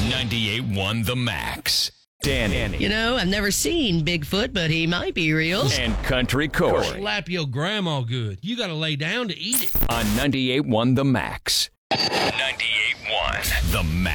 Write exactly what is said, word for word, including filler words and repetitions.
ninety-eight point one The Max. Danny. You know, I've never seen Bigfoot, but he might be real. And Country Corey. Slap your grandma good. You got to lay down to eat it. On ninety-eight point one The Max. ninety-eight point one The Max.